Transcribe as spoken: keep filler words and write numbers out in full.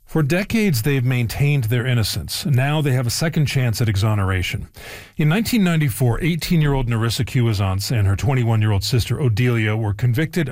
For decades, they've maintained their innocence. Now they have a second chance at exoneration. In nineteen ninety-four, eighteen-year-old Narissa Cuisance and her twenty-one-year-old sister Odelia were convicted